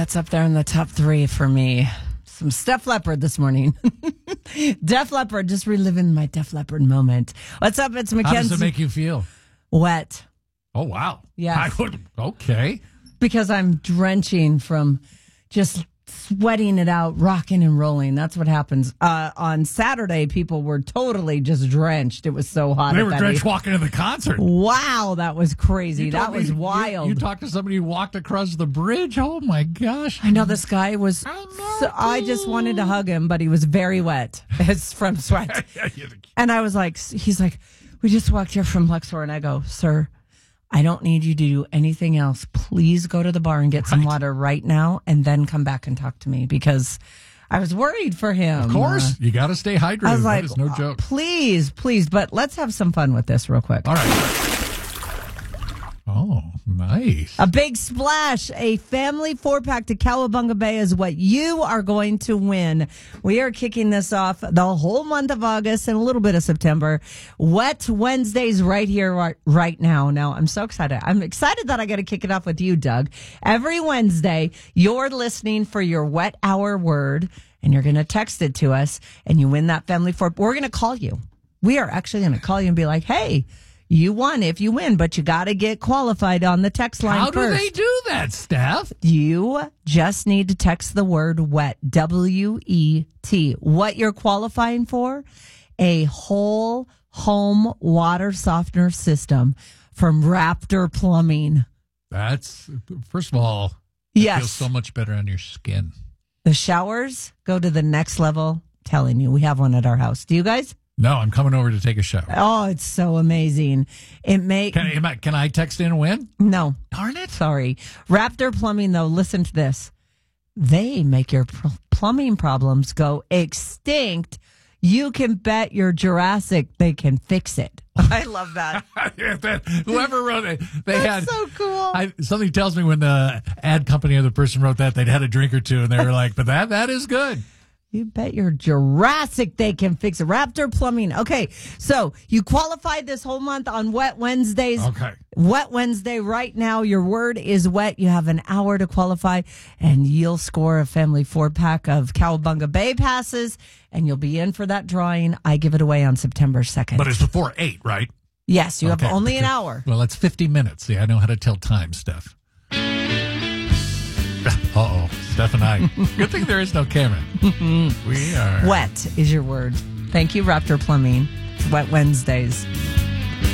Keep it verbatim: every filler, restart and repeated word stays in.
what's up there in the top three for me? Some Def Leppard this morning. Def Leppard, just reliving my Def Leppard moment. What's up? It's Mackenzie. How does it make you feel? Wet. Oh, wow. Yes. I would, okay. Because I'm drenching from just sweating it out, rocking and rolling. That's what happens. Uh, on Saturday, people were totally just drenched. It was so hot. They at were that drenched age. walking to the concert. Wow, that was crazy. You That told was me- wild. You, you talked to somebody who walked across the bridge. Oh, my gosh. I know this guy was. I know, so, I just wanted to hug him, but he was very wet. It's from sweat. And I was like, he's like, we just walked here from Luxor, and I go, sir, I don't need you to do anything else. Please go to the bar and get some Right. water right now, and then come back and talk to me, because I was worried for him. Of course. Uh, You got to stay hydrated. I was like, that is no uh, joke. please, please. But let's have some fun with this real quick. All right. Oh, nice. A big splash, a family four pack to Cowabunga Bay is what you are going to win. We are kicking this off the whole month of August and a little bit of September. Wet Wednesdays right here, right, right now. Now, I'm so excited. I'm excited that I got to kick it off with you, Doug. Every Wednesday, you're listening for your wet hour word, and you're going to text it to us, and you win that family four. We're going to call you. We are actually going to call you and be like, hey, you won if you win, but you got to get qualified on the text line How do first. they do that, Steph? You just need to text the word wet, W E T. What you're qualifying for? A whole home water softener system from Raptor Plumbing. That's, first of all, it Yes. feels so much better on your skin. The showers go to the next level. Telling you, we have one at our house. Do you guys? No, I'm coming over to take a shower. Oh, it's so amazing. It may Can, am I, can I text in and win? no. Darn it. Sorry. Raptor Plumbing, though, listen to this. They make your pl- plumbing problems go extinct. You can bet your Jurassic they can fix it. I love that. Whoever wrote it, they That's had so cool. I, something tells me when the ad company or the person wrote that, they'd had a drink or two, and they were like, "But that that is good." You bet your Jurassic they can fix it. Raptor Plumbing. Okay, so you qualified this whole month on Wet Wednesdays. Okay. Wet Wednesday right now. Your word is wet. You have an hour to qualify, and you'll score a family four-pack of Cowabunga Bay passes, and you'll be in for that drawing. I give it away on September second. But it's before eight, right? Yes, you Okay. have only an Okay. hour. Well, that's fifty minutes. See, I know how to tell time, Steph. Uh-oh, Steph and I. Good thing there is no camera. We are... Wet is your word. Thank you, Raptor Plumbing. It's Wet Wednesdays.